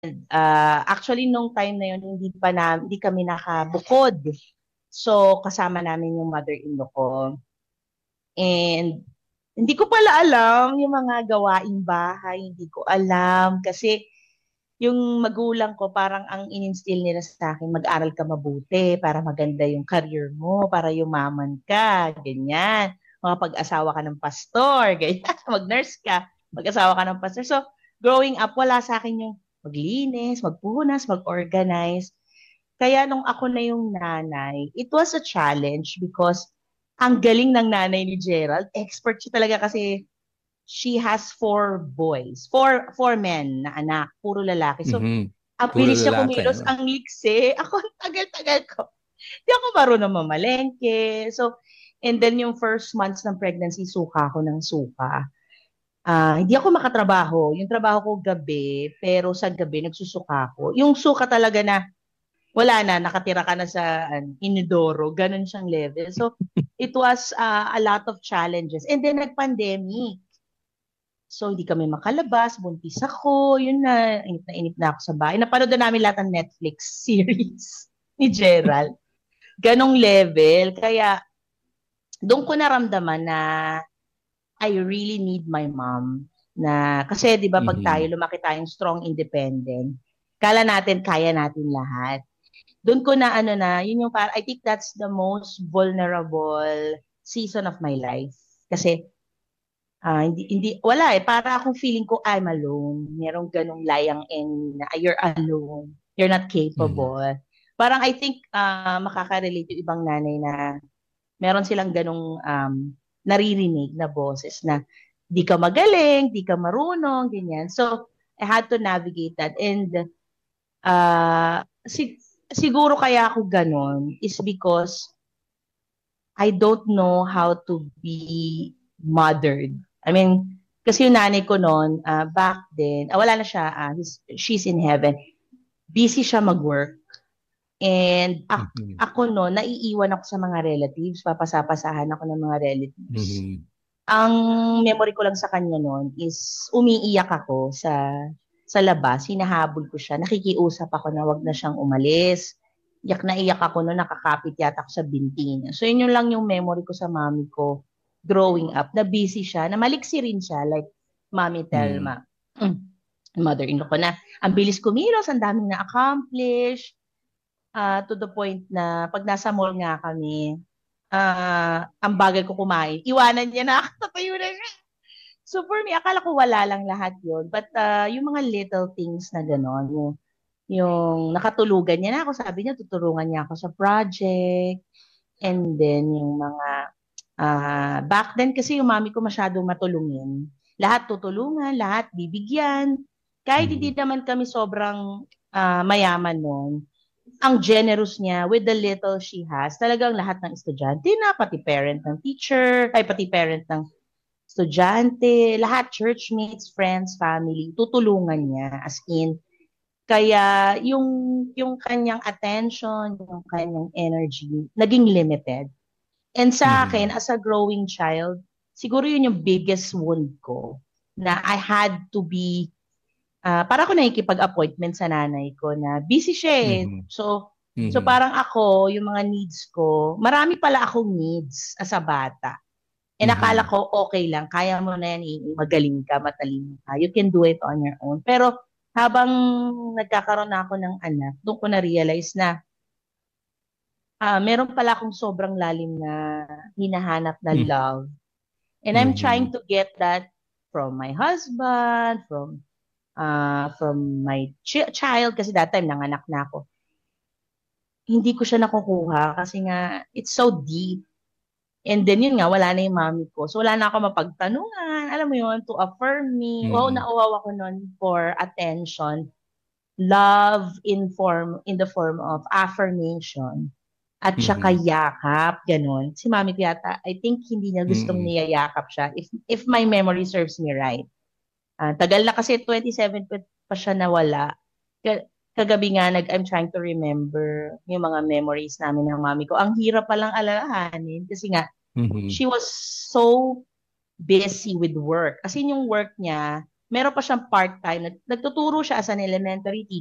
Actually, nung time na yun, hindi kami nakabukod. So, kasama namin yung mother-in-law ko. And hindi ko pala alam yung mga gawaing bahay. Hindi ko alam. Kasi yung magulang ko, parang ang in-instill nila sa akin, mag-aral ka mabuti para maganda yung career mo, para yumaman ka, ganyan. Makapag-asawa ka ng pastor, ganyan. Mag-nurse ka, mag-asawa ka ng pastor. So, growing up, wala sa akin yung maglinis, magpunas, mag-organize. Kaya nung ako na yung nanay, it was a challenge because ang galing ng nanay ni Gerald. Expert siya talaga kasi she has four boys, four men na anak, puro lalaki. So, Mhm. ang Puro bilis niya lalaki, kumilos, ano? ang liksi. Ako, ang tagal-tagal ko. Hindi ako marunong mamalengke. So, and then yung first months ng pregnancy, suka ako ng suka. Hindi ako makatrabaho. Yung trabaho ko gabi, pero sa gabi nagsusuka ako. Yung suka talaga na wala na, nakatira ka na sa inidoro, ganun siyang level. So, it was a lot of challenges. And then nag-pandemic. So, hindi kami makalabas, buntis ako, yun na inip na ako sa bahay. Napanood na namin lahat ng Netflix series ni Gerald. Ganong level. Kaya, doon ko naramdaman na I really need my mom. Na, kasi di ba pag tayo Mhm. lumaki tayong strong independent, kala natin kaya natin lahat. Doon ko na yun yung I think that's the most vulnerable season of my life. Kasi wala eh. Para akong feeling ko, I'm alone. Merong ganong layang enemy na you're alone. You're not Mhm. capable. Parang I think makaka-relate yung ibang nanay na meron silang ganong naririnig na boses na di ka magaling, di ka marunong, ganyan. So, I had to navigate that. And uh, si- siguro kaya ako ganon is because I don't know how to be mothered. I mean, kasi yung nanay ko noon, back then, wala na siya, she's in heaven. Busy siya mag-work. And Mhm. ako noon, naiiwan ako sa mga relatives, papasapasahan ako ng mga relatives. Mhm. Ang memory ko lang sa kanya noon is umiiyak ako sa labas, hinahabol ko siya, nakikiusap ako na wag na siyang umalis. Iyak na iyak ako noon, nakakapit yata ako sa binti niya. So yun yung lang yung memory ko sa mami ko growing up, na busy siya, na maliksi rin siya, like Mami Mhm. Telma, mother-in-law ko na, ang bilis kumilos, ang daming na-accomplish, to the point na pag nasa mall nga kami, ang bagal ko kumain, iwanan niya na ako, tatayo na siya. So for me, akala ko wala lang lahat yun. But yung mga little things na gano'n, yung nakatulugan niya na ako, sabi niya, tutulungan niya ako sa project. And then yung mga, back then kasi yung mami ko masyadong matulungin. Lahat tutulungan, lahat bibigyan. Kahit hindi Mhm. naman kami sobrang mayaman noon, ang generous niya with the little she has. Talagang lahat ng estudyante na, pati parent ng teacher, ay pati parent ng estudyante, lahat, churchmates, friends, family, tutulungan niya as in. Kaya yung kanyang attention, yung kanyang energy, naging limited. And sa akin, Mhm. as a growing child, siguro yun yung biggest wound ko, na I had to be, para ako nakikipag-appointment sa nanay ko na busy siya eh. Mhm. So Mhm. parang ako, yung mga needs ko, marami pala akong needs as a bata. And akala Mhm. ko, okay lang, kaya mo na yan, magaling ka, matalino ka, you can do it on your own. Pero habang nagkakaroon na ako ng anak, doon ko na-realize na meron pala akong sobrang lalim na hinahanap na Mhm. love. And I'm trying Mhm. to get that from my husband, from my child, kasi that time nanganak na ako. Hindi ko siya nakukuha kasi nga, it's so deep. And then yun nga, wala na yung mami ko. So wala na ako mapagtanungan, alam mo yun, to affirm me. Wow, Mhm. nauwaw ako nun for attention, love in the form of affirmation, at saka Mhm. yakap, ganun. Si mami ko yata, I think hindi niya gustong Mhm. niyayakap siya, if my memory serves me right. Tagal na kasi 27 pa siya nawala. Kagabi nga I'm trying to remember yung mga memories namin ng mami ko. Ang hirap palang alalahanin kasi nga Mhm. she was so busy with work. Kasi yung work niya, meron pa siyang part-time. Nagtuturo siya as an elementary